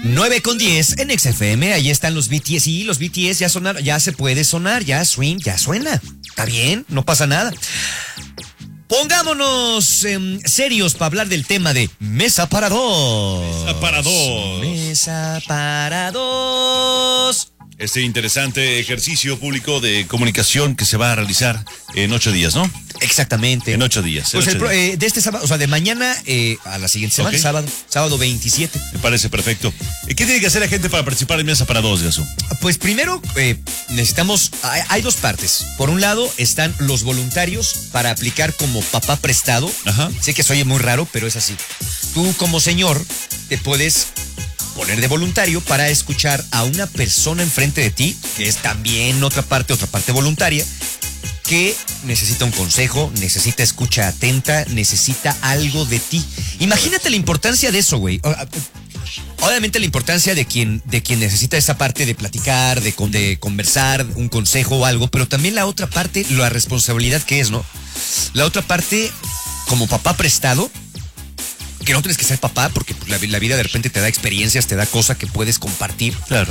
9:10 en XFM, ahí están los BTS. Y los BTS ya sonaron, ya se puede sonar, ya swing, ya suena. Está bien, no pasa nada. Pongámonos serios para hablar del tema de Mesa para Dos. Mesa para dos. Mesa para dos. Este interesante ejercicio público de comunicación que se va a realizar en 8 días, ¿no? Exactamente. En 8 días. Pues de este sábado, o sea, de mañana a la siguiente semana, Okay. sábado 27. Me parece perfecto. ¿Qué tiene que hacer la gente para participar en Mesa para Dos, Gasú? Pues primero necesitamos, hay dos partes. Por un lado están los voluntarios para aplicar como papá prestado. Ajá. Sé que se oye muy raro, pero es así. Tú como señor te puedes poner de voluntario para escuchar a una persona enfrente de ti, que es también otra parte voluntaria, que necesita un consejo, necesita escucha atenta, necesita algo de ti. Imagínate la importancia de eso, güey. Obviamente la importancia de quien necesita esa parte de platicar, de conversar, un consejo o algo, pero también la otra parte, la responsabilidad que es, ¿no? La otra parte, como papá prestado, que no tienes que ser papá porque la vida de repente te da experiencias, te da cosas que puedes compartir. Claro.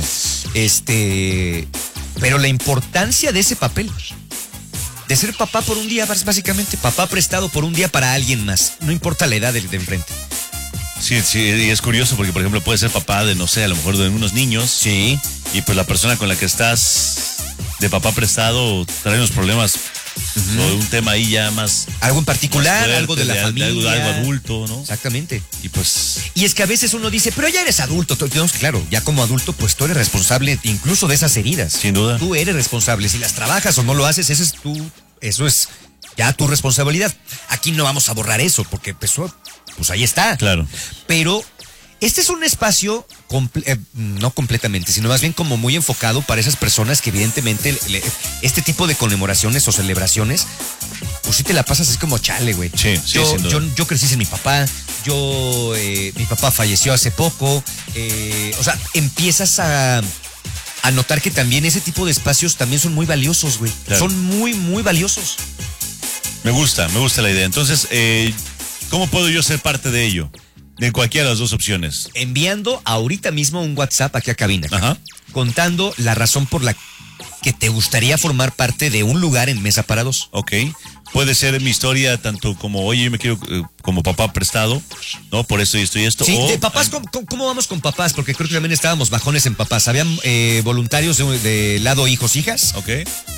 Pero la importancia de ese papel, de ser papá por un día, básicamente, papá prestado por un día para alguien más, no importa la edad de enfrente. Sí, y es curioso porque, por ejemplo, puedes ser papá de, no sé, a lo mejor de unos niños. Sí. Y pues la persona con la que estás de papá prestado trae unos problemas. O de un tema ahí ya más... Algo en particular, fuerte, algo de la familia. Algo adulto, ¿no? Exactamente. Y pues... Y es que a veces uno dice, pero ya eres adulto. Claro, ya como adulto, pues tú eres responsable incluso de esas heridas. Sin duda. Tú eres responsable. Si las trabajas o no lo haces, eso es ya tu responsabilidad. Aquí no vamos a borrar eso, porque pues ahí está. Claro. Pero este es un espacio, no completamente, sino más bien como muy enfocado para esas personas que evidentemente este tipo de conmemoraciones o celebraciones, pues sí te la pasas así como chale, güey. Sí, sin duda. Yo crecí sin mi papá, mi papá falleció hace poco, o sea, empiezas a notar que también ese tipo de espacios también son muy valiosos, güey. Claro. Son muy, muy valiosos. Me gusta la idea. Entonces, ¿cómo puedo yo ser parte de ello? De cualquiera de las dos opciones. Enviando ahorita mismo un WhatsApp aquí a cabina. Ajá. Contando la razón por la que te gustaría formar parte de un lugar en Mesa para Dos. Ok. Puede ser mi historia tanto como, oye, yo me quiero como papá prestado, ¿no? Por esto y esto y esto. Sí, o, de papás, ¿cómo vamos con papás? Porque creo que también estábamos bajones en papás. ¿Habían voluntarios de lado hijos-hijas? Ok.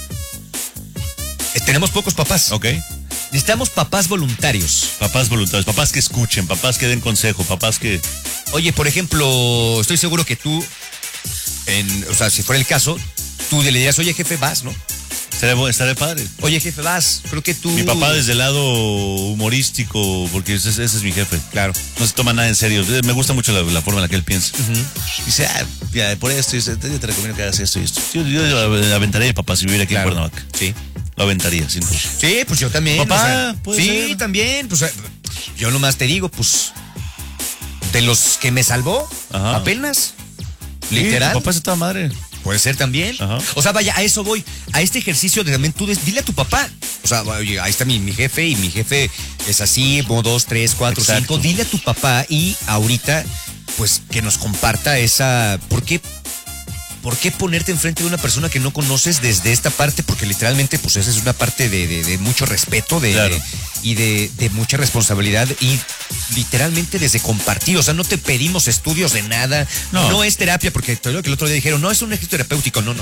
Tenemos pocos papás. Ok. Necesitamos papás voluntarios. Papás voluntarios, papás que escuchen, papás que den consejo, papás que... Oye, por ejemplo, estoy seguro que tú, o sea, si fuera el caso, tú le dirías, oye, jefe, vas, ¿no? Estaré padre. Oye, jefe, vas. Creo que tú... Mi papá desde el lado humorístico, porque ese es mi jefe. Claro. No se toma nada en serio. Me gusta mucho la forma en la que él piensa. Uh-huh. Dice, ya, por esto, yo te recomiendo que hagas esto y esto. Yo aventaría, papá, si viviera aquí en Cuernavaca. Sí. Lo aventaría, sin duda. Sí, pues yo también. Papá, sí, ser. También. Pues yo nomás te digo, pues, de los que me salvó, Ajá. apenas, Sí, literal. Tu papá es de toda madre. Puede ser también. Ajá. O sea, vaya, a eso voy. A este ejercicio de también tú dile a tu papá. O sea, oye, ahí está mi jefe y mi jefe es así, 1, 2, 3, 4, Exacto. 5. Dile a tu papá y ahorita, pues, que nos comparta esa... ¿Por qué ponerte enfrente de una persona que no conoces desde esta parte? Porque literalmente, pues esa es una parte de mucho respeto Claro. y de mucha responsabilidad y literalmente desde compartir. O sea, no te pedimos estudios de nada. No es terapia, porque te digo que el otro día dijeron, no, es un ejercicio terapéutico. No. No.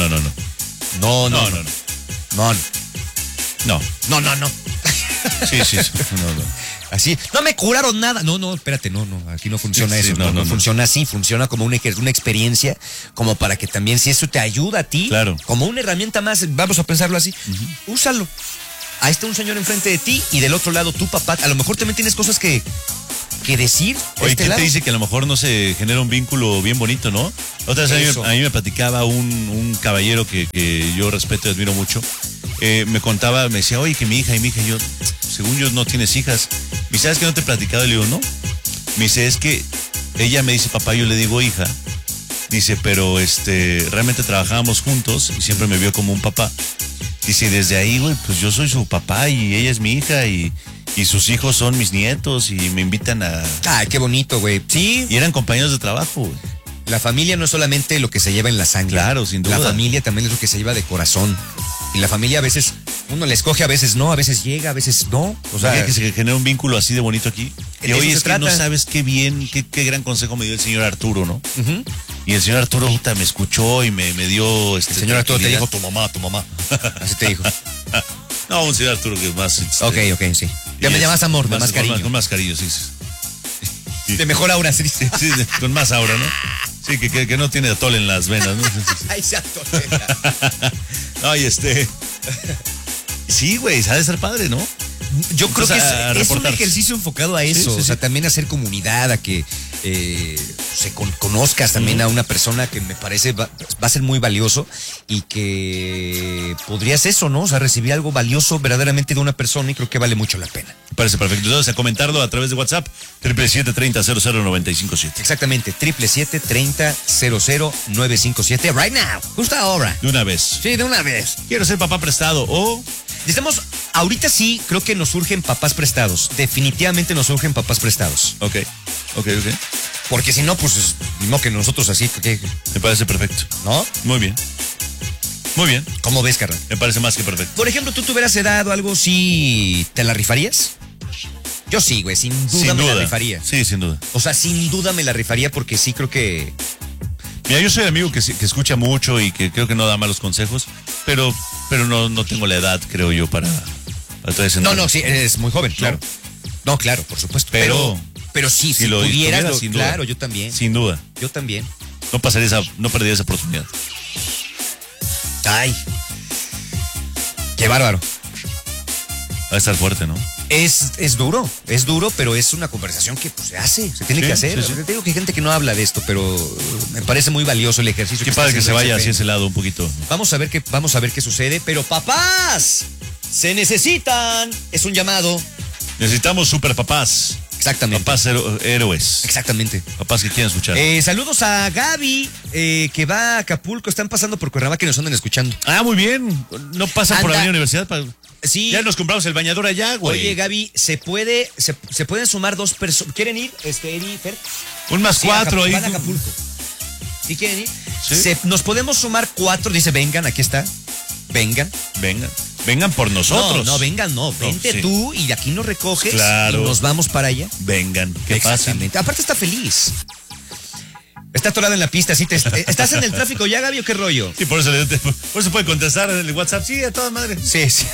Sí. No. Así, no me curaron nada. No, espérate, no, aquí no funciona Sí, eso. No funciona así, funciona como una experiencia, como para que también, si eso te ayuda a ti, Claro. como una herramienta más, vamos a pensarlo así, úsalo. Ahí está un señor enfrente de ti y del otro lado tu papá. A lo mejor también tienes cosas que decir. Oye, ¿quién te dice que a lo mejor no se genera un vínculo bien bonito, no? Otra vez a mí me platicaba un caballero que yo respeto y admiro mucho. Me contaba, me decía, oye, que mi hija, yo, según yo, no tienes hijas. ¿Y sabes que no te he platicado? Y le digo, no. Me dice, es que ella me dice, papá, yo le digo hija. Dice, pero realmente trabajábamos juntos y siempre me vio como un papá. Dice, desde ahí, güey, pues yo soy su papá y ella es mi hija y sus hijos son mis nietos y me invitan a... Ay, qué bonito, güey. Sí. Y eran compañeros de trabajo, güey. La familia no es solamente lo que se lleva en la sangre. Claro, sin duda. La familia también es lo que se lleva de corazón. Y la familia a veces, uno la escoge, a veces no, a veces llega, a veces no. O sea, que se genera un vínculo así de bonito aquí. Y hoy es que no sabes qué bien, qué gran consejo me dio el señor Arturo, ¿no? Y el señor Arturo me escuchó y me dio... el señor Arturo te dijo, tu mamá. Así te dijo. No, un señor Arturo que es más... Ok, sí. Ya me llamas amor, de más cariño. Con más cariño, sí. De mejor aura, sí. Sí, con más aura, ¿no? Sí, que no tiene atole en las venas, ¿no? Ay, se atolera. Ay, Sí, güey, ha de ser padre, ¿no? Yo creo que es un ejercicio enfocado a eso, sí. O sea, también a hacer comunidad, a que conozcas también a una persona que me parece va a ser muy valioso y que podrías eso, ¿no? O sea, recibir algo valioso verdaderamente de una persona y creo que vale mucho la pena. Me parece perfecto. Entonces, a comentarlo a través de WhatsApp, 777-30-00957. Exactamente, 777-30-00957, right now, justo ahora. De una vez. Sí, de una vez. Quiero ser papá prestado o... Necesitamos, ahorita sí, creo que nos surgen papás prestados. Definitivamente nos surgen papás prestados. Ok. Porque si no, pues, no que nosotros así, ¿qué? Me parece perfecto. ¿No? Muy bien. ¿Cómo ves, carnal? Me parece más que perfecto. Por ejemplo, ¿tú tuvieras edad o algo, sí, te la rifarías? Yo sí, güey, sin duda me la rifaría. Sí, sin duda. O sea, sin duda me la rifaría porque sí creo que... Mira, yo soy amigo que escucha mucho y que creo que no da malos consejos, pero no tengo la edad, creo yo, para todo ese... No, sí, eres muy joven, claro. No, claro, por supuesto. Pero sí, si lo pudieras, sin claro, duda. yo también. Sin duda. Yo también. No perdería esa oportunidad. Ay. Qué bárbaro. Va a estar fuerte, ¿no? Es duro, pero es una conversación que pues, se hace, se tiene que hacer. Sí. Te digo que hay gente que no habla de esto, pero me parece muy valioso el ejercicio. Qué padre que se vaya hacia ese lado un poquito. Vamos a ver qué sucede, pero papás, se necesitan. Es un llamado. Necesitamos super papás. Exactamente. Papás héroes. Exactamente. Papás que quieran escuchar. Saludos a Gaby, que va a Acapulco. Están pasando por Cuernavaca y nos andan escuchando. Ah, muy bien. No pasan por la universidad para... Sí. Ya nos compramos el bañador allá, güey. Oye, Gaby, se pueden sumar 2 personas. ¿Quieren ir, Eri, Fer? Un más 4 ahí. Van a Acapulco. ¿Sí quieren ir? Sí. Nos podemos sumar 4. Dice, vengan, aquí está. Vengan por nosotros. No, vente sí. tú y de aquí nos recoges. Claro. Y nos vamos para allá. Vengan, qué fácil. Aparte está feliz. Está atorado en la pista, ¿sí? ¿Estás en el tráfico ya, Gaby, o qué rollo? Sí, por eso puede contestar en el WhatsApp. Sí, a toda madre. Sí. Sí,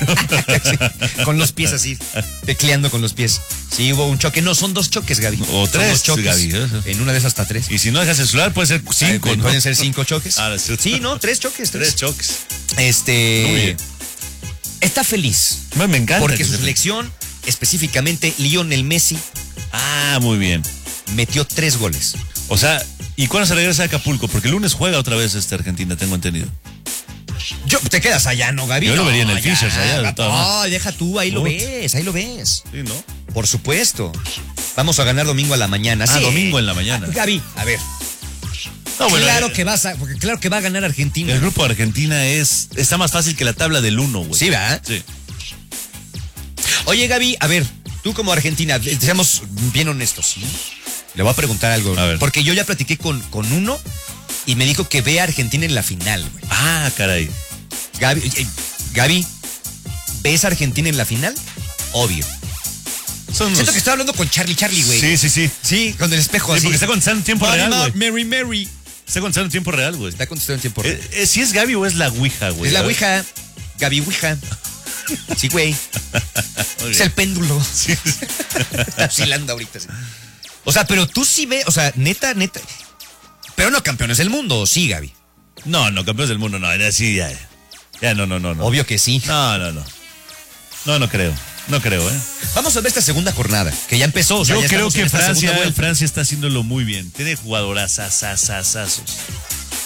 con los pies así, tecleando con los pies. Sí, hubo un choque. No, son 2 choques, Gaby. O 3 2 choques, Gaby. En una de esas hasta 3. Y si no dejas el celular, puede ser 5, ¿no? Pueden ser 5 choques. Sí, no, 3 choques. 3 choques. Muy bien. Está feliz. Me encanta. Porque su selección, específicamente Lionel Messi. Ah, muy bien. Metió 3 goles. O sea, ¿y cuándo se regresa a Acapulco? Porque el lunes juega otra vez Argentina, tengo entendido. Te quedas allá, ¿no, Gaby? Yo lo vería en el Fishers allá. No, deja tú, ahí lo ves. Sí, ¿no? Por supuesto. Vamos a ganar domingo a la mañana. Sí. Domingo en la mañana. Gaby, a ver. No, bueno, claro que va a ganar Argentina. El grupo de Argentina está más fácil que la tabla del 1, güey. Sí, ¿verdad? Sí. Oye, Gaby, a ver, tú como Argentina, seamos bien honestos. Le voy a preguntar algo. A ver. Porque yo ya platiqué con uno y me dijo que ve a Argentina en la final, güey. Ah, caray. Gaby, ¿ves a Argentina en la final? Obvio. Siento que estoy hablando con Charlie, güey. Sí. Sí, con el espejo así. Porque está contestando en tiempo real, güey. Mary. Está contestando en tiempo real, güey. Está contestando en tiempo real. ¿Si es Gaby o es la Ouija, güey? Es la Ouija. Gaby Ouija. Sí, güey. Es el péndulo. Sí. Está oscilando ahorita. Sí. O sea, pero tú sí ves, o sea, neta. Pero no campeones del mundo, sí, Gaby. No, campeones del mundo, no. Ya, no. Obvio que sí. No creo. No creo, ¿eh? Vamos a ver esta segunda jornada, que ya empezó. O sea, yo ya creo que Francia está haciéndolo muy bien. Tiene jugadoras asasazazos.